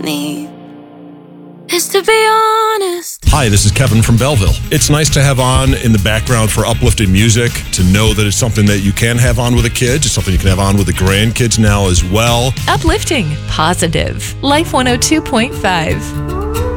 need is to be honest. Hi, this is Kevin from Belleville. It's nice to have on in the background for uplifting music, to know that it's something that you can have on with the kids. It's something you can have on with the grandkids now as well. Uplifting, positive. Life 102.5.